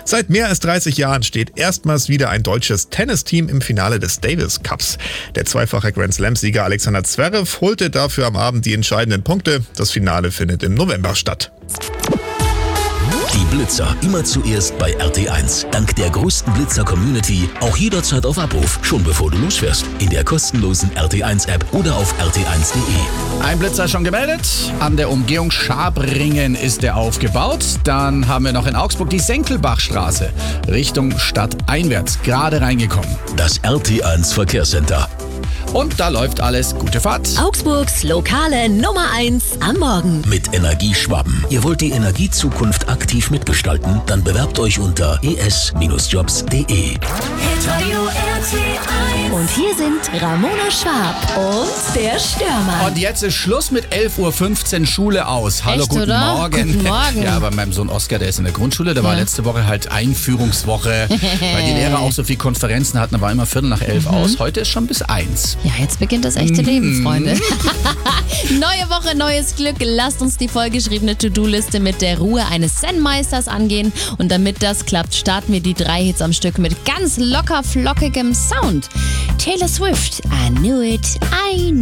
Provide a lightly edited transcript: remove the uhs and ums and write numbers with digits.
Seit mehr als 30 Jahren steht erstmals wieder ein deutsches Tennisteam im Finale des Davis Cups. Der zweifache Grand Slam-Sieger Alexander Zverev holte dafür am Abend die entscheidenden Punkte. Das Finale findet im November statt. Die Blitzer immer zuerst bei RT1. Dank der größten Blitzer-Community auch jederzeit auf Abruf, schon bevor du losfährst. In der kostenlosen RT1-App oder auf rt1.de. Ein Blitzer schon gemeldet. An der Umgehung Schabringen ist er aufgebaut. Dann haben wir noch in Augsburg die Senkelbachstraße. Richtung Stadt einwärts, gerade reingekommen. Das RT1 Verkehrscenter. Und da läuft alles. Gute Fahrt. Augsburgs lokale Nummer 1 am Morgen. Mit Energieschwaben. Ihr wollt die Energiezukunft aktiv mitgestalten? Dann bewerbt euch unter es-jobs.de. Und hier sind Ramona Schwab und der Stürmer. Und jetzt ist Schluss mit 11.15 Uhr Schule aus. Hallo, Echt, guten oder? Morgen. Guten Morgen. Ja, bei meinem Sohn Oskar, der ist in der Grundschule. Der war letzte Woche halt Einführungswoche, weil die Lehrer auch so viel Konferenzen hatten. Da war immer 11:15 aus. Heute ist schon bis 1. Ja, jetzt beginnt das echte Leben, Freunde. Neue Woche, neues Glück. Lasst uns die vollgeschriebene To-Do-Liste mit der Ruhe eines Zen-Meisters angehen. Und damit das klappt, starten wir die 3 Hits am Stück mit ganz locker flockigem Sound. Taylor Swift, I Knew It, I